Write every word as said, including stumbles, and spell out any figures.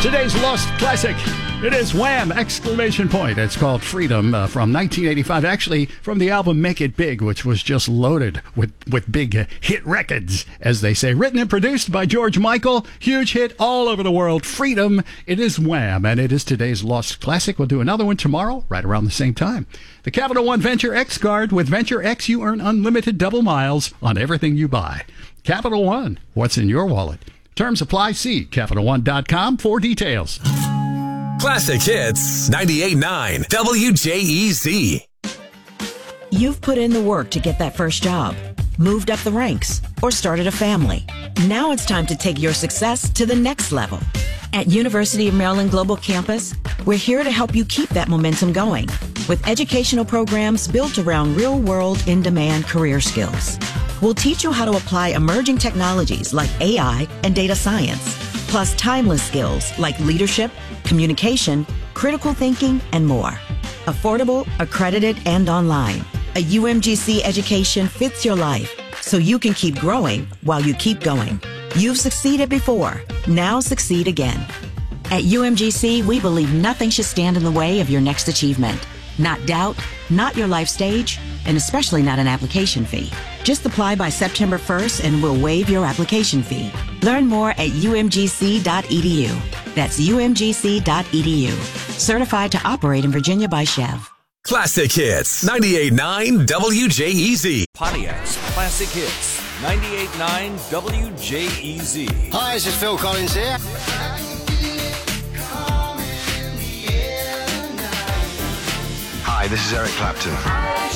Today's Lost Classic. It is Wham! Exclamation point. It's called Freedom uh, from nineteen eighty-five. Actually, from the album Make It Big, which was just loaded with, with big uh, hit records, as they say. Written and produced by George Michael. Huge hit all over the world. Freedom. It is Wham! And it is today's Lost Classic. We'll do another one tomorrow, right around the same time. The Capital One Venture X card. With Venture X, you earn unlimited double miles on everything you buy. Capital One. What's in your wallet? Terms apply. See Capital One dot com for details. Classic Hits ninety-eight point nine W J E Z. You've put in the work to get that first job, moved up the ranks, or started a family. Now it's time to take your success to the next level. At University of Maryland Global Campus, we're here to help you keep that momentum going with educational programs built around real-world, in-demand career skills. We'll teach you how to apply emerging technologies like A I and data science, plus timeless skills like leadership, communication, critical thinking, and more. Affordable, accredited, and online. A U M G C education fits your life, so you can keep growing while you keep going. You've succeeded before. Now succeed again. At U M G C, we believe nothing should stand in the way of your next achievement. Not doubt, not your life stage, and especially not an application fee. Just apply by September first and we'll waive your application fee. Learn more at U M G C dot E D U. That's U M G C dot E D U. Certified to operate in Virginia by Chev. Classic Hits ninety-eight point nine W J E Z. Pontiac's Classic Hits ninety-eight point nine W J E Z. Hi, this is Phil Collins here. Hi, this is Eric Clapton.